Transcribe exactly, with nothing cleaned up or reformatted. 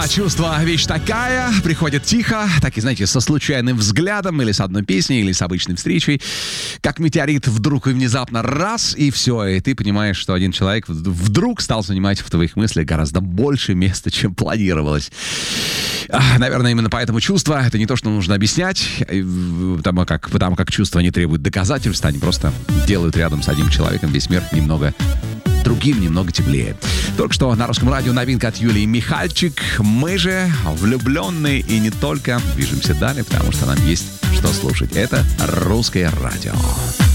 чувство вещь такая, приходит тихо, так и, знаете, со случайным взглядом, или с одной песней, или с обычной встречей. Как метеорит вдруг и внезапно раз, и все, и ты понимаешь, что один человек вдруг стал занимать в твоих мыслях гораздо больше места, чем планировалось. Наверное, именно поэтому чувство — это не то, что нужно объяснять, потому как, потому как чувства не требуют доказательств, они просто делают рядом с одним человеком весь мир немного другим, немного теплее. Только что на Русском радио новинка от Юлии Михальчик. Мы же влюбленные и не только. Движемся далее, потому что нам есть что слушать. Это Русское радио.